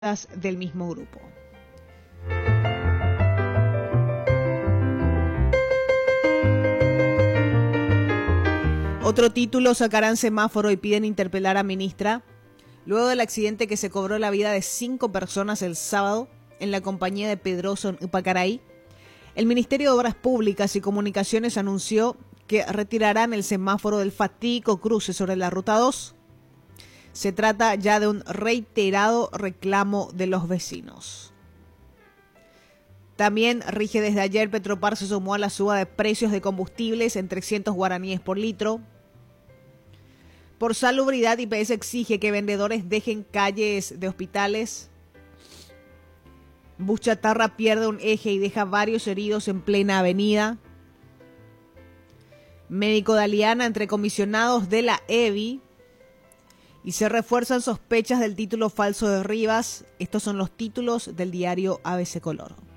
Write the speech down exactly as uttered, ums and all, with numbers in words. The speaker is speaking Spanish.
del mismo grupo. Otro título: sacarán semáforo y piden interpelar a ministra. Luego del accidente que se cobró la vida de cinco personas el sábado en la compañía de Pedroso en Upacaraí, el Ministerio de Obras Públicas y Comunicaciones anunció que retirarán el semáforo del fatídico cruce sobre la Ruta dos. Se trata ya de un reiterado reclamo de los vecinos. También rige desde ayer: Petropar se sumó a la suba de precios de combustibles en trescientos guaraníes por litro. Por salubridad, I P S exige que vendedores dejen calles de hospitales. Bus chatarra pierde un eje y deja varios heridos en plena avenida. Médico de Aliana entre comisionados de la E B I. Y se refuerzan sospechas del título falso de Rivas. Estos son los títulos del diario A B C Color.